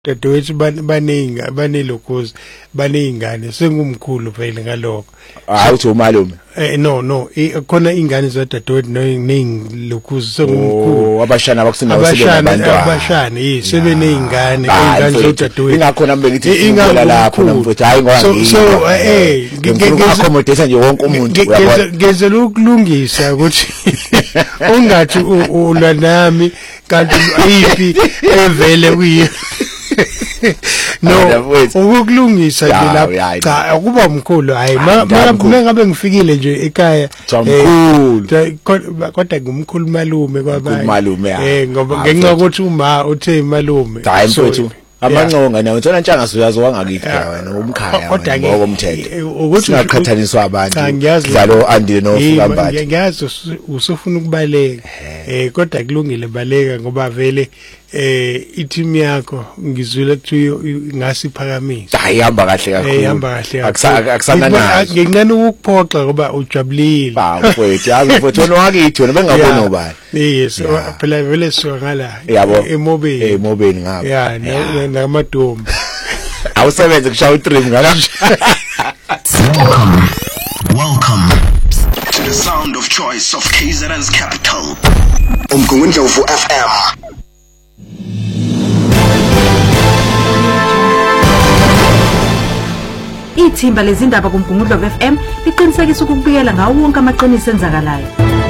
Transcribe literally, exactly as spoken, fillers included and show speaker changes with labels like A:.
A: dadewethu baningi banelokuzi banezingane sengumkhulu phela ngalokho
B: hayi uthi umalume
A: eh no no khona ingane zadadewethu nezilokuzi sengumkhulu
B: abashana abakusinawo sebengabantwana
A: abashana yi sebenezingane ingane zadadewethu
B: ingakhona mbe ngithi ingala lapho namfowethu hayi ngoba
A: so so eh
B: ngicacomodesa nje wonke umuntu
A: ngezela ukulungisa ukuthi ungathi ulwa nami kanti ayipi evele kuyi no ukukulungisa nje lapha cha akuba umkhulu hayi mangabe ngifikile nje ekhaya
B: umkhulu
A: kodwa ngumkhulu malume kwabanye
B: malume
A: eh ngoba ngenxa ukuthi uma uthe malume
B: hayi mfowethu amanqonga nawo ntona ntshanga siyazo wangakithi wena umkhaya ngokomthetho ukuthi ngaqhathaniswa abantu dlalo andile nofika mbathi
A: ngiyazi usufuna ukubaleka eh kodwa kulungile baleka ngoba vele eh i-team yakho ngizwile kuthi ngasiphakamisa
B: hayi hamba kahle kakhulu
A: eh hamba kahle
B: akusana nazo
A: ngincane ukuphoxa ngoba ujabulile
B: ba mfowethu yazi mfowethu wena wakithi wena bengabona ubani
A: yes phela vele siwangala emobeni
B: emobeni ngapha
A: ya namadomu
B: awusebenze kushaya utrim ngala
C: welcome to the sound of choice of K Z N's capital umgungundlovu F M.
D: Ithimba lezindaba kuMgungundlovu F M liqinisekisa ukubikela ngawo wonke amaqiniso enzakalayo.